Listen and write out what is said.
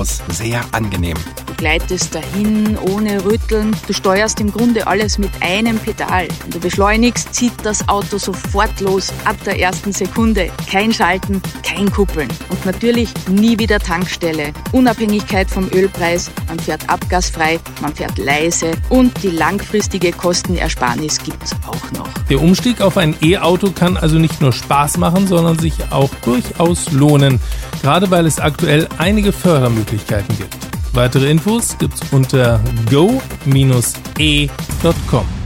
aus sehr angenehm. Du gleitest dahin ohne Rütteln. Du steuerst im Grunde alles mit einem Pedal. Wenn du beschleunigst, zieht das Auto sofort los, ab der ersten Sekunde. Kein Schalten, kein Kuppeln. Und natürlich nie wieder Tankstelle. Unabhängigkeit vom Ölpreis, man fährt abgasfrei, man fährt leise und die langfristige Kostenersparnis gibt's auch noch. Der Umstieg auf ein E-Auto kann also nicht nur Spaß machen, sondern sich auch durchaus lohnen. Gerade weil es aktuell einige Fördermöglichkeiten gibt. Weitere Infos gibt's unter go-e.com.